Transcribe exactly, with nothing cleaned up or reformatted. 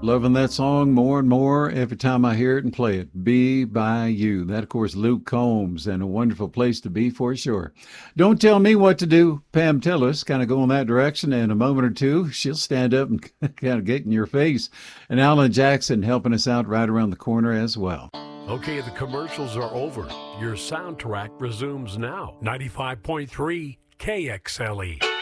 Loving that song more and more every time I hear it and play it. Be by You. That, of course, Luke Combs, and a wonderful place to be for sure. Don't tell me what to do. Pam Tillis kind of go in that direction. In a moment or two, she'll stand up and kind of get in your face. And Alan Jackson helping us out right around the corner as well. Okay, the commercials are over. Your soundtrack resumes now. ninety-five point three K X L E.